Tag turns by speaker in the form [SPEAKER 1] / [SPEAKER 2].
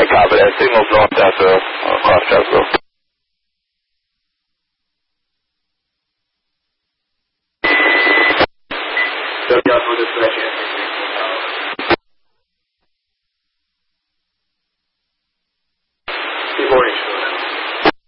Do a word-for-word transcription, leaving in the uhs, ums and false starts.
[SPEAKER 1] copy that. Signal's north after uh, cross traffic.
[SPEAKER 2] So, yeah, for this direction.